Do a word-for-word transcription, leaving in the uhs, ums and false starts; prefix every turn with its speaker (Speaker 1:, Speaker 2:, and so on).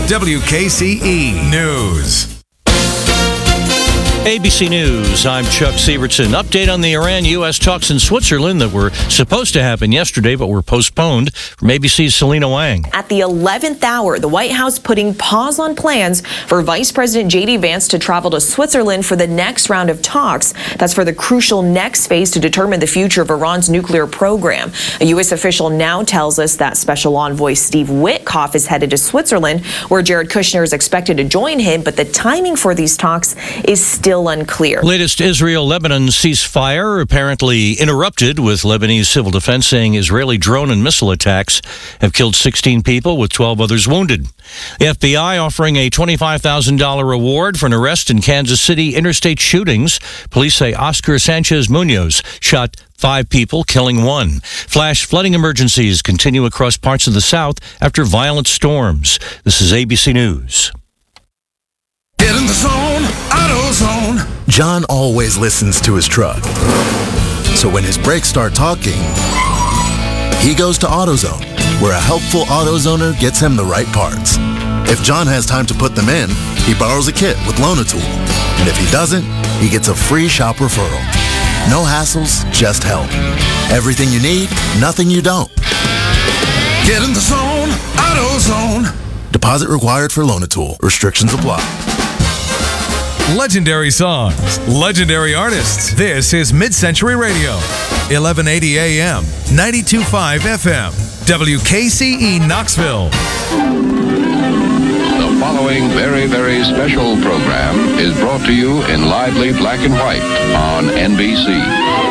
Speaker 1: W K C E News.
Speaker 2: A B C News, I'm Chuck Sievertson. Update on the Iran-U S talks in Switzerland that were supposed to happen yesterday but were postponed. From A B C's Selena Wang.
Speaker 3: At the eleventh hour, the White House putting pause on plans for Vice President J D Vance to travel to Switzerland for the next round of talks. That's for the crucial next phase to determine the future of Iran's nuclear program. A U S official now tells us that Special Envoy Steve Witkoff is headed to Switzerland, where Jared Kushner is expected to join him, but the timing for these talks is still unclear.
Speaker 2: Latest Israel-Lebanon ceasefire apparently interrupted, with Lebanese civil defense saying Israeli drone and missile attacks have killed sixteen people with twelve others wounded. The F B I offering a twenty-five thousand dollars reward for an arrest in Kansas City interstate shootings. Police say Oscar Sanchez Munoz shot five people, killing one. Flash flooding emergencies continue across parts of the South after violent storms. This is A B C News.
Speaker 1: Get in the zone, AutoZone.
Speaker 4: John always listens to his truck. So when his brakes start talking, he goes to AutoZone, where a helpful AutoZoner gets him the right parts. If John has time to put them in, he borrows a kit with Loan-A-Tool. And if he doesn't, he gets a free shop referral. No hassles, just help. Everything you need, nothing you don't.
Speaker 1: Get in the zone, AutoZone.
Speaker 4: Deposit required for Loan-A-Tool. Restrictions apply.
Speaker 1: Legendary songs, legendary artists. This is Mid-Century Radio, eleven eighty A M, ninety-two point five F M, W K C E Knoxville.
Speaker 5: The following very, very special program is brought to you in lively black and white on N B C.